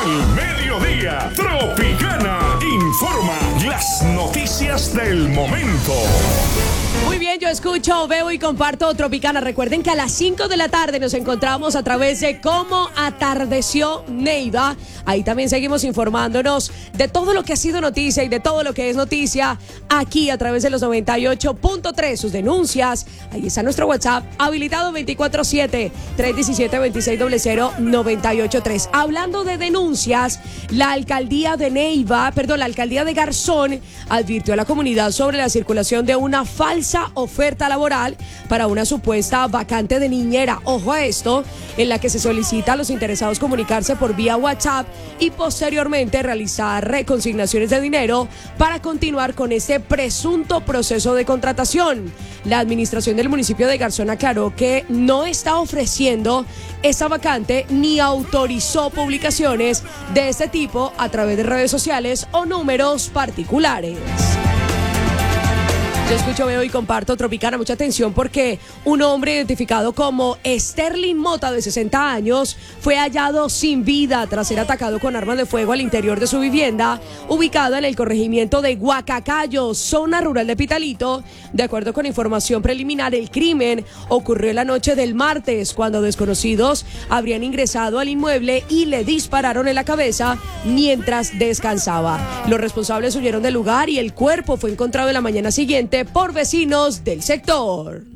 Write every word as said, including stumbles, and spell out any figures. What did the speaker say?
Al mediodía, Tropicana informa las noticias del momento. Muy bien, yo escucho, veo y comparto Tropicana. Recuerden que a las cinco de la tarde nos encontramos a través de Cómo Atardeció Neiva. Ahí también seguimos informándonos de todo lo que ha sido noticia y de todo lo que es noticia aquí a través de los noventa y ocho punto tres. Sus denuncias, ahí está nuestro WhatsApp habilitado veinticuatro siete, tres diecisiete, veintiséis cero cero, noventa y ocho tres. Hablando de denuncias, la alcaldía de Neiva, perdón, la alcaldía de Garzón advirtió a la comunidad sobre la circulación de una falsa oferta laboral para una supuesta vacante de niñera. Ojo a esto, en la que se solicita a los interesados comunicarse por vía WhatsApp y posteriormente realizar reconsignaciones de dinero para continuar con este presunto proceso de contratación. La administración del municipio de Garzón aclaró que no está ofreciendo esta vacante ni autorizó publicaciones de este tipo a través de redes sociales o números particulares. Yo escucho, veo y comparto Tropicana. Mucha atención porque un hombre identificado como Sterling Mota, de sesenta años, fue hallado sin vida tras ser atacado con armas de fuego al interior de su vivienda, ubicada en el corregimiento de Guacacayo, zona rural de Pitalito. De acuerdo con información preliminar, el crimen ocurrió la noche del martes, cuando desconocidos habrían ingresado al inmueble y le dispararon en la cabeza mientras descansaba. Los responsables huyeron del lugar y el cuerpo fue encontrado en la mañana siguiente por vecinos del sector.